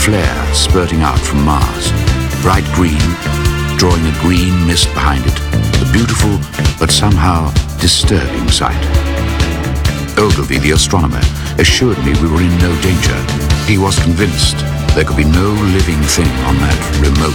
flare spurting out from Mars, bright green, drawing a green mist behind it, a beautiful but somehow disturbing sight. Ogilvy, the astronomer, assured me we were in no danger. He was convinced there could be no living thing on that remote